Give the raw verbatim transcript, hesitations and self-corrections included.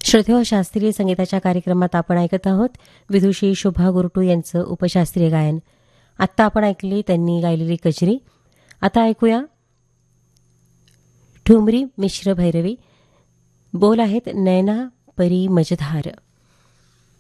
श्रोतेहो, शास्त्रीय संगीताच्या कार्यक्रमात आपण ऐकत आहोत विदुषी शोभा गुरटू यांचं उपशास्त्रीय गायन. आत्ता आपण ऐकली त्यांनी गायलेली कजरी. आता ऐकूया ठुमरी मिश्र भैरवी. बोल आहेत नैना परी मजधार.